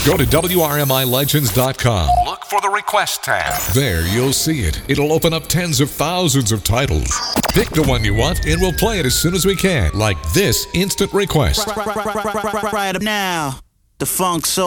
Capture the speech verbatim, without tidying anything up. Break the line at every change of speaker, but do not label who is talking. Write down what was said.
Go to W R M I Legends dot com.
Look for the Request tab.
There, you'll see it. It'll open up tens of thousands of titles. Pick the one you want, and we'll play it as soon as we can, like this instant request.
Right now, the Funk Soul